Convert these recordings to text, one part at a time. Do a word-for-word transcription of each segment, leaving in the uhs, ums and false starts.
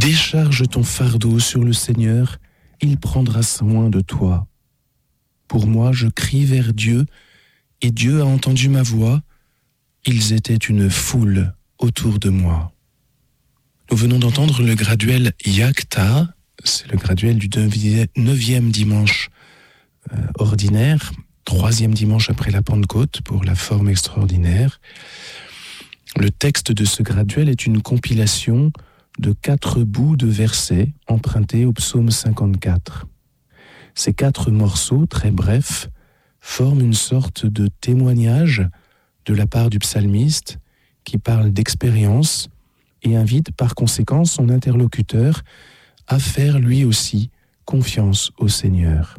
Décharge ton fardeau sur le Seigneur, il prendra soin de toi. Pour moi, je crie vers Dieu, et Dieu a entendu ma voix. Ils étaient une foule autour de moi. Nous venons d'entendre le graduel Yakta, c'est le graduel du neuvième dimanche euh, ordinaire, troisième dimanche après la Pentecôte pour la forme extraordinaire. Le texte de ce graduel est une compilation de quatre bouts de versets empruntés au psaume cinquante-quatre. Ces quatre morceaux, très brefs, forment une sorte de témoignage de la part du psalmiste qui parle d'expérience et invite par conséquent son interlocuteur à faire lui aussi confiance au Seigneur.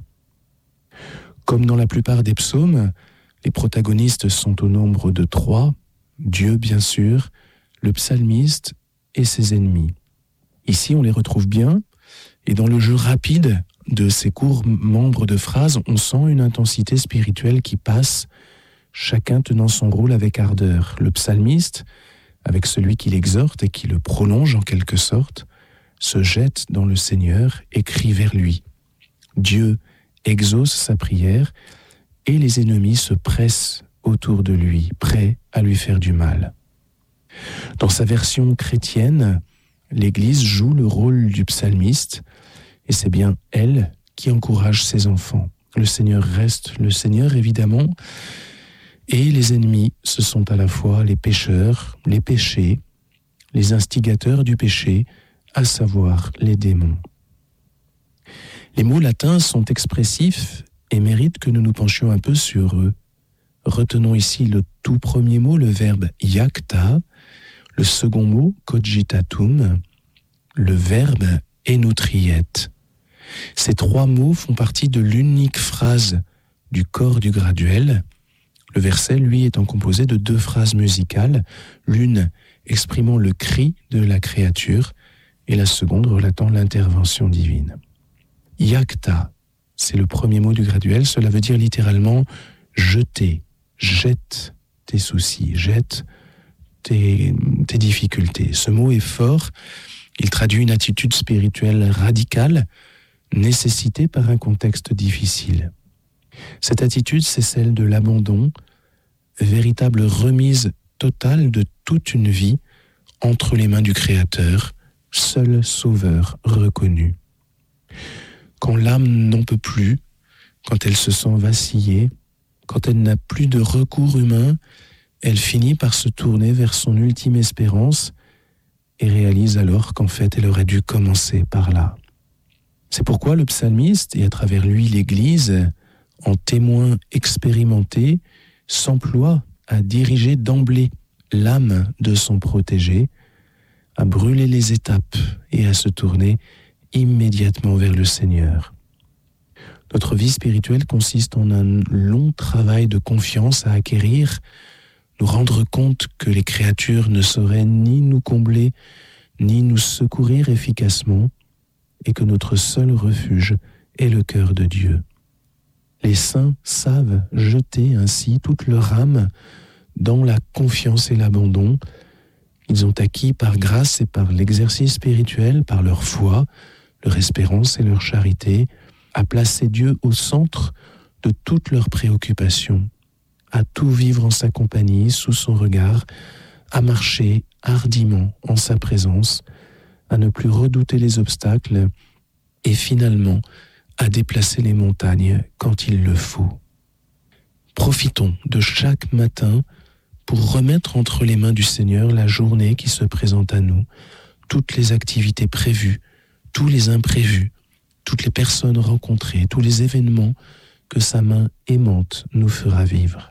Comme dans la plupart des psaumes, les protagonistes sont au nombre de trois, Dieu bien sûr, le psalmiste et ses ennemis. Ici, on les retrouve bien, et dans le jeu rapide de ces courts membres de phrases, on sent une intensité spirituelle qui passe, chacun tenant son rôle avec ardeur. Le psalmiste, avec celui qui l'exhorte et qui le prolonge en quelque sorte, se jette dans le Seigneur et crie vers lui. Dieu exauce sa prière et les ennemis se pressent autour de lui, prêts à lui faire du mal. Dans sa version chrétienne, l'Église joue le rôle du psalmiste et c'est bien elle qui encourage ses enfants. Le Seigneur reste le Seigneur, évidemment, et les ennemis, ce sont à la fois les pécheurs, les péchés, les instigateurs du péché, à savoir les démons. Les mots latins sont expressifs et méritent que nous nous penchions un peu sur eux. Retenons ici le tout premier mot, le verbe iacta, le second mot, cogitatum, le verbe enoutriet. Ces trois mots font partie de l'unique phrase du corps du graduel. Le verset, lui, étant composé de deux phrases musicales, l'une exprimant le cri de la créature et la seconde relatant l'intervention divine. Iacta, c'est le premier mot du graduel, cela veut dire littéralement jeter, jette tes soucis, jette tes, tes difficultés. Ce mot est fort, il traduit une attitude spirituelle radicale, nécessitée par un contexte difficile. Cette attitude, c'est celle de l'abandon, véritable remise totale de toute une vie entre les mains du Créateur, seul sauveur reconnu. Quand l'âme n'en peut plus, quand elle se sent vaciller, quand elle n'a plus de recours humain, elle finit par se tourner vers son ultime espérance et réalise alors qu'en fait elle aurait dû commencer par là. C'est pourquoi le psalmiste, et à travers lui l'Église, en témoin expérimenté, s'emploie à diriger d'emblée l'âme de son protégé, à brûler les étapes et à se tourner immédiatement vers le Seigneur. Notre vie spirituelle consiste en un long travail de confiance à acquérir, nous rendre compte que les créatures ne sauraient ni nous combler, ni nous secourir efficacement, et que notre seul refuge est le cœur de Dieu. Les saints savent jeter ainsi toute leur âme dans la confiance et l'abandon. Ils ont acquis par grâce et par l'exercice spirituel, par leur foi, leur espérance et leur charité, à placer Dieu au centre de toutes leurs préoccupations, à tout vivre en sa compagnie, sous son regard, à marcher hardiment en sa présence, à ne plus redouter les obstacles et finalement à déplacer les montagnes quand il le faut. Profitons de chaque matin pour remettre entre les mains du Seigneur la journée qui se présente à nous, toutes les activités prévues, tous les imprévus, toutes les personnes rencontrées, tous les événements que sa main aimante nous fera vivre.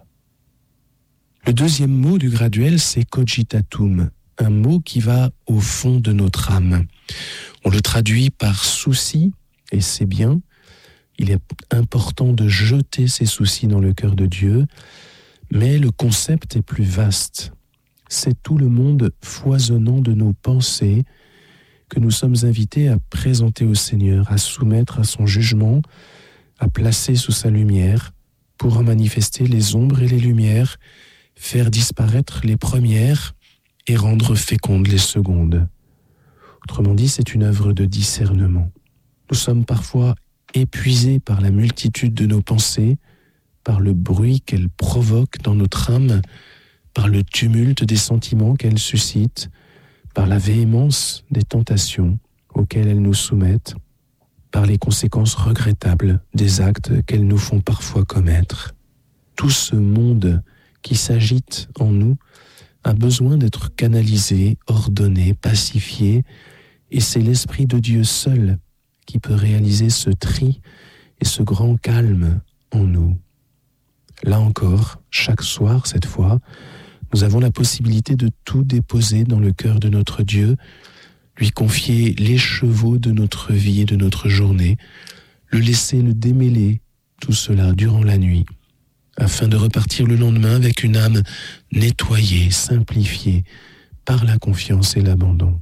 Le deuxième mot du graduel, c'est cogitatum, un mot qui va au fond de notre âme. On le traduit par souci, et c'est bien. Il est important de jeter ses soucis dans le cœur de Dieu, mais le concept est plus vaste. C'est tout le monde foisonnant de nos pensées que nous sommes invités à présenter au Seigneur, à soumettre à son jugement, à placer sous sa lumière, pour en manifester les ombres et les lumières, faire disparaître les premières et rendre fécondes les secondes. Autrement dit, c'est une œuvre de discernement. Nous sommes parfois épuisés par la multitude de nos pensées, par le bruit qu'elles provoquent dans notre âme, par le tumulte des sentiments qu'elles suscitent, par la véhémence des tentations auxquelles elles nous soumettent, par les conséquences regrettables des actes qu'elles nous font parfois commettre. Tout ce monde qui s'agite en nous a besoin d'être canalisé, ordonné, pacifié, et c'est l'Esprit de Dieu seul qui peut réaliser ce tri et ce grand calme en nous. Là encore, chaque soir, cette fois, nous avons la possibilité de tout déposer dans le cœur de notre Dieu, lui confier les chevaux de notre vie et de notre journée, le laisser le démêler, tout cela durant la nuit, afin de repartir le lendemain avec une âme nettoyée, simplifiée, par la confiance et l'abandon.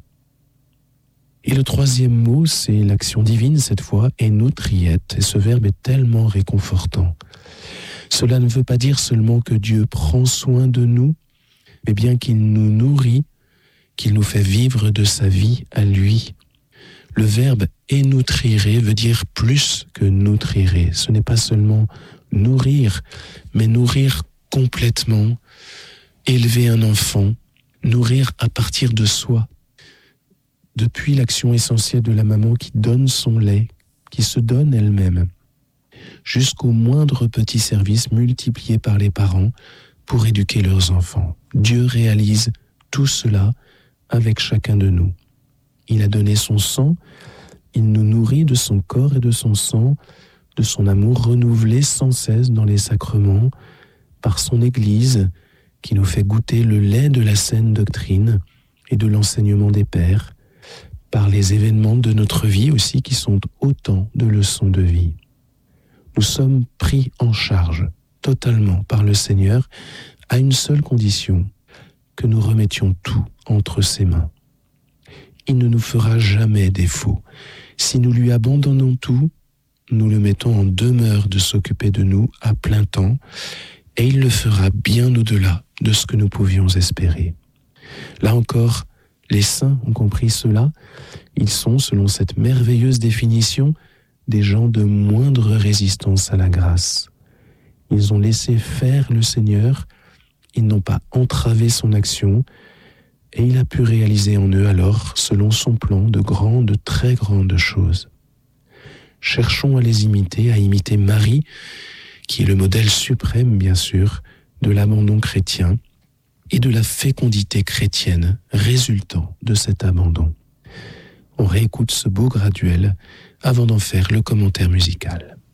Et le troisième mot, c'est l'action divine, cette fois, enotriette, et ce verbe est tellement réconfortant. Cela ne veut pas dire seulement que Dieu prend soin de nous, mais bien qu'il nous nourrit, qu'il nous fait vivre de sa vie à lui. Le verbe énutrire veut dire plus que nutrire. Ce n'est pas seulement nourrir, mais nourrir complètement, élever un enfant, nourrir à partir de soi. Depuis l'action essentielle de la maman qui donne son lait, qui se donne elle-même, jusqu'au moindre petit service multiplié par les parents pour éduquer leurs enfants. Dieu réalise tout cela avec chacun de nous. Il a donné son sang, il nous nourrit de son corps et de son sang, de son amour renouvelé sans cesse dans les sacrements, par son Église qui nous fait goûter le lait de la saine doctrine et de l'enseignement des pères, par les événements de notre vie aussi qui sont autant de leçons de vie. Nous sommes pris en charge totalement par le Seigneur à une seule condition, que nous remettions tout entre ses mains. Il ne nous fera jamais défaut. Si nous lui abandonnons tout, nous le mettons en demeure de s'occuper de nous à plein temps, et il le fera bien au-delà de ce que nous pouvions espérer. Là encore, les saints ont compris cela. Ils sont, selon cette merveilleuse définition, des gens de moindre résistance à la grâce. Ils ont laissé faire le Seigneur, ils n'ont pas entravé son action, et il a pu réaliser en eux alors, selon son plan, de grandes, très grandes choses. Cherchons à les imiter, à imiter Marie, qui est le modèle suprême, bien sûr, de l'abandon chrétien et de la fécondité chrétienne résultant de cet abandon. On réécoute ce beau graduel avant d'en faire le commentaire musical.